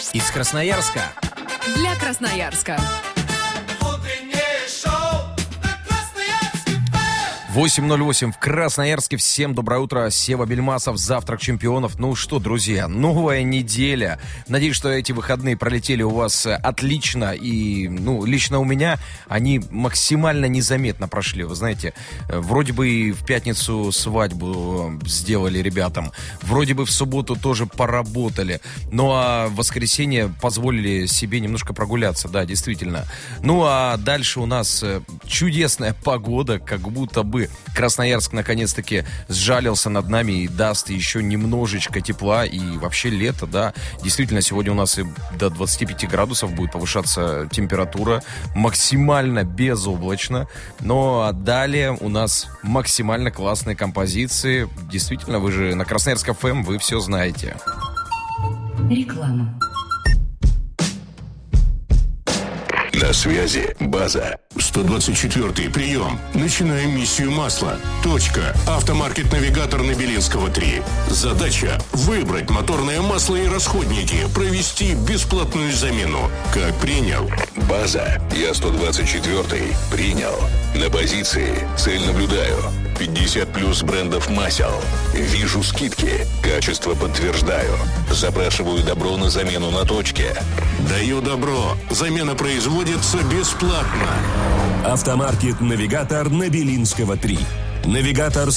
Из Красноярска. Для Красноярска. 8:08 в Красноярске. Всем доброе утро. Сева Бельмасов, завтрак чемпионов. Ну что, друзья, новая неделя. Надеюсь, что эти выходные пролетели у вас отлично. И, лично у меня они максимально незаметно прошли. Вы знаете, вроде бы и в пятницу свадьбу сделали ребятам. Вроде бы в субботу тоже поработали. Ну, а в воскресенье позволили себе немножко прогуляться. Да, действительно. Ну, а дальше у нас чудесная погода, как будто бы Красноярск наконец-таки сжалился над нами и даст еще немножечко тепла. И вообще лето, да. Действительно, сегодня у нас и до 25 градусов будет повышаться температура. Максимально безоблачно. Но далее у нас максимально классные композиции. Действительно, вы же на Красноярск ФМ, вы все знаете. Реклама. На связи база. 124-й прием. Начинаем миссию масла. Точка. Автомаркет-навигатор на Белинского 3. Задача – выбрать моторное масло и расходники. Провести бесплатную замену. Как принял? База. Я 124-й. Принял. На позиции. Цель наблюдаю. 50 плюс брендов масел. Вижу скидки. Качество подтверждаю. Запрашиваю добро на замену на точке. Даю добро. Замена производится бесплатно. Автомаркет-навигатор на Белинского 3. Навигатор